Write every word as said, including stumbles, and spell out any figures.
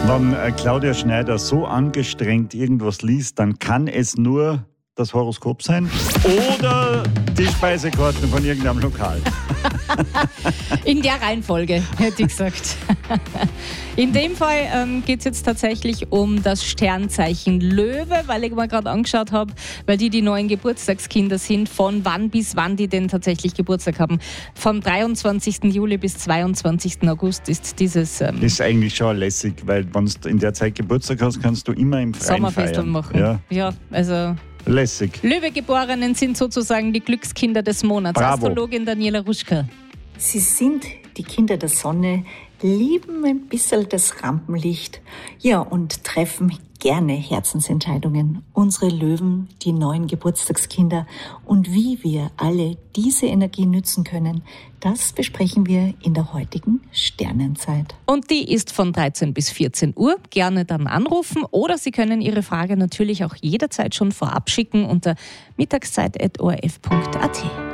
Wenn äh, Claudia Schneider so angestrengt irgendwas liest, dann kann es nur das Horoskop sein oder die Speisekarte von irgendeinem Lokal. In der Reihenfolge, hätte ich gesagt. In dem Fall ähm, geht es jetzt tatsächlich um das Sternzeichen Löwe, weil ich mal gerade angeschaut habe, weil die die neuen Geburtstagskinder sind, von wann bis wann die denn tatsächlich Geburtstag haben. Vom dreiundzwanzigsten Juli bis zweiundzwanzigsten August ist dieses... Ähm, das ist eigentlich schon lässig, weil wenn du in der Zeit Geburtstag hast, kannst du immer im Freien Sommerfestel feiern. machen. Ja, ja, also... lässig. Löwegeborenen sind sozusagen die Glückskinder des Monats. Bravo. Astrologin Daniela Ruschka. Sie sind die Kinder der Sonne, lieben ein bisschen das Rampenlicht, ja, und treffen gerne Herzensentscheidungen. Unsere Löwen, die neuen Geburtstagskinder, und wie wir alle diese Energie nützen können, das besprechen wir in der heutigen Sternenzeit. Und die ist von dreizehn bis vierzehn Uhr. Gerne dann anrufen oder Sie können Ihre Frage natürlich auch jederzeit schon vorab schicken unter mittagszeit at o r f punkt a t.